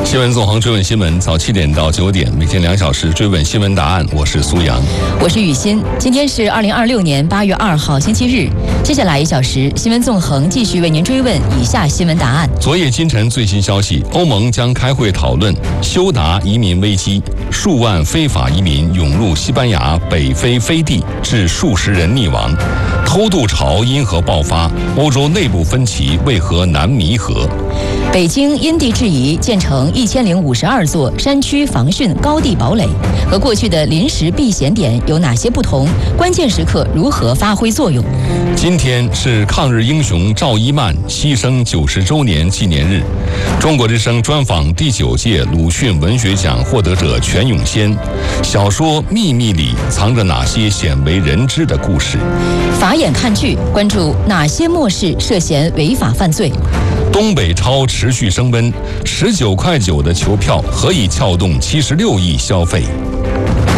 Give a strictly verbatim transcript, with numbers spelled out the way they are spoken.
新闻纵横追问新闻，早七点到九点，每天两小时追问新闻答案。我是苏阳， 我是雨欣。今天是二零二六年八月二号，星期日。接下来一小时，新闻纵横继续为您追问以下新闻答案。 昨夜今晨最新消息，欧盟将开会讨论休达移民危机，数万非法移民涌入西班牙北非飞地，致数十人溺亡。偷渡潮因何爆发？欧洲内部分歧为何难弥合？ 北京因地制宜建成一千零五十二座山区防汛高地堡垒，和过去的临时避险点有哪些不同？关键时刻如何发挥作用？ 今天是抗日英雄赵一曼牺牲九十周年纪念日。中国之声专访第九届鲁迅文学奖获得者全永先，小说《秘密》里藏着哪些鲜为人知的故事？ 法眼看剧，关注哪些末世涉嫌违法犯罪？ 东北超持续升温，十九块九的球票何以撬动七十六亿消费？